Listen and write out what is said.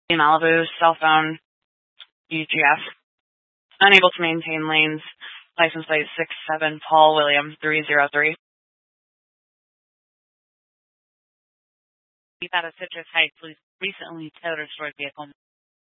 Malibu, cell phone, UGF. Unable to maintain lanes. License plate 67 Paul William 303. Out of Citrus Heights, recently towed or destroyed vehicle.